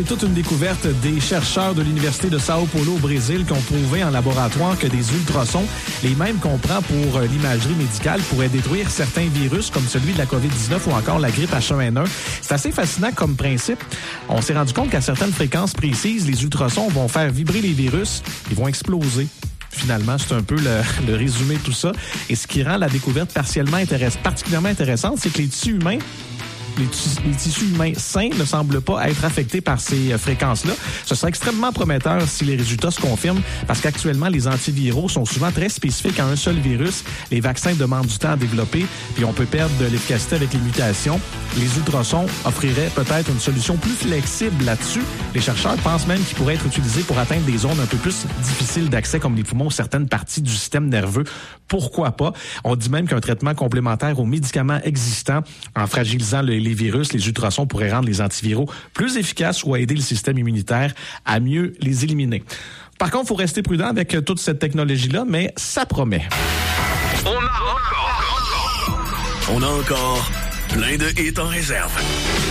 Toute une découverte des chercheurs de l'Université de Sao Paulo au Brésil qui ont prouvé en laboratoire que des ultrasons, les mêmes qu'on prend pour l'imagerie médicale, pourraient détruire certains virus comme celui de la COVID-19 ou encore la grippe H1N1. C'est assez fascinant comme principe. On s'est rendu compte qu'à certaines fréquences précises, les ultrasons vont faire vibrer les virus, ils vont exploser. Finalement, c'est un peu le résumé de tout ça. Et ce qui rend la découverte particulièrement intéressante, c'est que les tissus humains sains ne semblent pas être affectés par ces fréquences-là. Ce serait extrêmement prometteur si les résultats se confirment parce qu'actuellement, les antiviraux sont souvent très spécifiques à un seul virus. Les vaccins demandent du temps à développer puis on peut perdre de l'efficacité avec les mutations. Les ultrasons offriraient peut-être une solution plus flexible là-dessus. Les chercheurs pensent même qu'ils pourraient être utilisés pour atteindre des zones un peu plus difficiles d'accès comme les poumons ou certaines parties du système nerveux. Pourquoi pas? On dit même qu'un traitement complémentaire aux médicaments existants en fragilisant les virus, les ultrasons pourraient rendre les antiviraux plus efficaces ou aider le système immunitaire à mieux les éliminer. Par contre, il faut rester prudent avec toute cette technologie-là, mais ça promet. On a encore plein de hits en réserve.